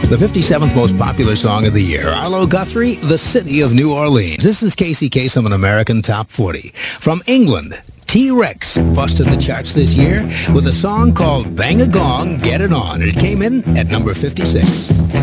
The 57th most popular song of the year, Arlo Guthrie, The City of New Orleans. This is Casey Kasem, an American Top 40. From England, T-Rex busted the charts this year with a song called Bang a Gong, Get It On. It came in at number 56.